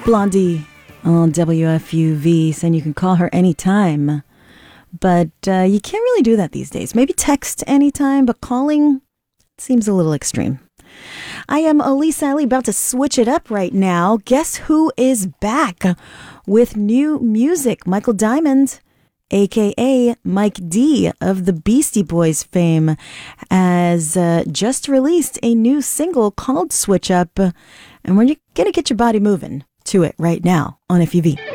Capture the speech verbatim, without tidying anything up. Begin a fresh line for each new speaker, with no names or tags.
Blondie on W F U V, saying you can call her anytime. But uh, you can't really do that these days. Maybe text anytime, but calling seems a little extreme. I am Elise Alley, about to switch it up right now. Guess who is back with new music? Michael Diamond, a k a. Mike D of the Beastie Boys fame, has uh, just released a new single called Switch Up. And we're going to get your body moving to it right now on F U V.